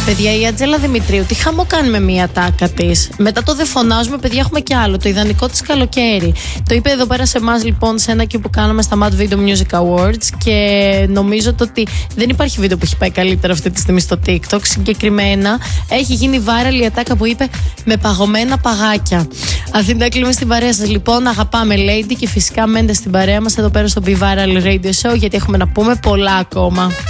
Παιδιά, η Ατζέλα Δημητρίου, τι χαμό κάνει με μία τάκα της. Μετά το «Δεν φωνάζουμε», παιδιά, έχουμε κι άλλο. Το ιδανικό της καλοκαίρι. Το είπε εδώ πέρα σε εμάς, λοιπόν, σε ένα και που κάναμε στα Mad Video Music Awards. Και νομίζω ότι δεν υπάρχει βίντεο που έχει πάει καλύτερα αυτή τη στιγμή στο TikTok. Συγκεκριμένα έχει γίνει viral η ατάκα που είπε «με παγωμένα παγάκια». Αυτή την κλείνουμε στην παρέα σας, λοιπόν. Αγαπάμε Lady και φυσικά μένετε στην παρέα μας εδώ πέρα στο Be Viral Radio Show, γιατί έχουμε να πούμε πολλά ακόμα.